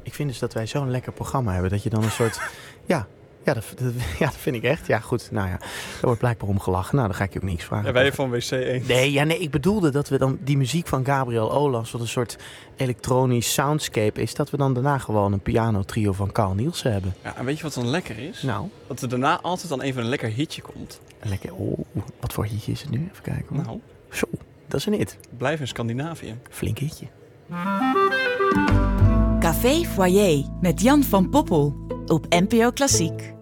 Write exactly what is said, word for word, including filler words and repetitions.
ik vind dus dat wij zo'n lekker programma hebben. Dat je dan een soort... ja, ja, dat, dat, ja, dat vind ik echt. Ja, goed. Nou ja, er wordt blijkbaar om gelachen. Nou, dan ga ik je ook niks vragen. En wij van W C één. Nee, ja, nee, ik bedoelde dat we dan die muziek van Gabriel Olans... wat een soort elektronisch soundscape is... dat we dan daarna gewoon een pianotrio van Carl Nielsen hebben. Ja, en weet je wat dan lekker is? Nou. Dat er daarna altijd dan even een lekker hitje komt. Lekker, oh, wat voor hitje is het nu? Even kijken hoor. Nou. Zo, dat is een hit. Blijf in Scandinavië. Flink hitje. Café Foyer met Jan van Poppel op N P O Klassiek.